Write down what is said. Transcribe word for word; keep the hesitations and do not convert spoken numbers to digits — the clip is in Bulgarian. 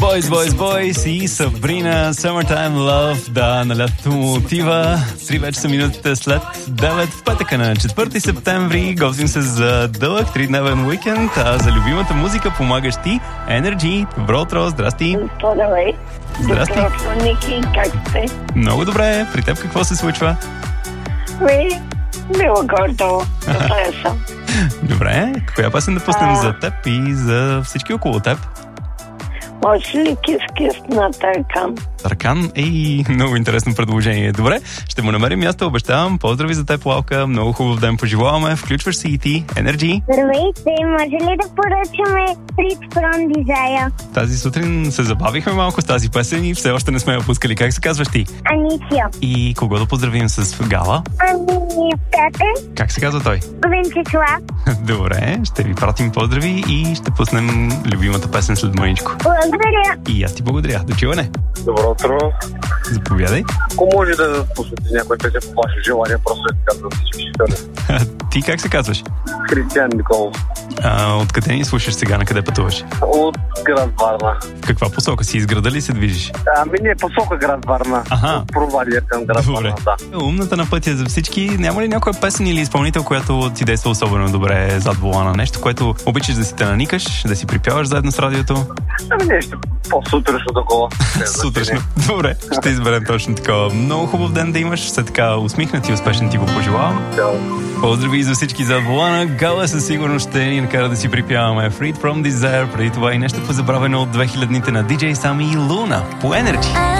Boys, Boys, Boys и Сабрина, Summertime Love, да, на лятото му отива. Три вече са минутите след девет в петъка на четвърти септември. Готвим се за дълъг тридневен уикенд, а за любимата музика помагаш ти, Energy. Добро утро, здрасти. Здравей. Здрасти. Добро утро, Ники, как сте? Много добре, при теб какво се случва? Ви, било гордо, добре съм. Добре, коя песен да пуснем А. за теб и за всички около теб? Може ли кис-кис на Таркан? Таркан, ей, много интересно предложение. Добре, ще му намерим място, обещавам. Поздрави за теб, Лалка. Много хубав ден пожелаваме. Включваш се и ти. Energy. Здравейте, може ли да поръчаме Street from Desire? Тази сутрин се забавихме малко с тази песен и все още не сме я пускали. Как се казваш ти? Анисия. И кого да поздравим с Гала? Ами, тате, Как се казва той? Венцеслав. Добре, ще ви пратим поздрави и ще пуснем любимата песен след мъничко. Благодаря. И аз ти благодаря. До чуване. Добро утро. Заповядай. Ако може да послушате някой песен по ваше желание, просто е така за всички шофьори. Ти как се казваш? Християн Николов. А, откъде ни слушаш сега? На къде пътуваш? От град Варна. В каква посока си? Из града ли се движиш? Ами не, посока град Варна. Аха. От Провадия към град Добре. Варна, да. Умната на пътя за всички. Няма ли някоя песен или изпълнител, която ти действа особено добре зад волана? Нещо, което обичаш да си те наникаш, да си припяваш заедно с радиото? Ами нещо по-сутрешно такова. Сутрешно. Добре, ще изберем точно такова. Много хубав ден да имаш. Все така усмихнат и успешен ти го пожелавам. Чао. Поздрави и за всички зад волана. Гала със сигурност ще ни накара да си припяваме Freed from Desire. Преди това и нещо позабравено от две хилядните на ди джей Сами и Луна по Energy.